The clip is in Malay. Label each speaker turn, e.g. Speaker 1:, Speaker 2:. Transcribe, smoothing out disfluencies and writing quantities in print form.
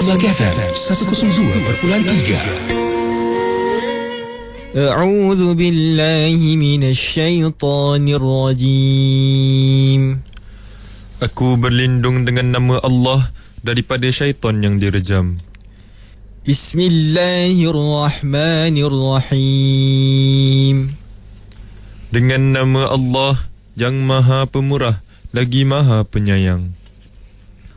Speaker 1: Bulak FM 102.3.
Speaker 2: أعوذ بالله من الشيطان الرجيم.
Speaker 3: Aku berlindung dengan nama Allah daripada syaitan yang direjam.
Speaker 2: Bismillahirrahmanirrahim.
Speaker 3: Dengan nama Allah yang Maha Pemurah lagi Maha Penyayang.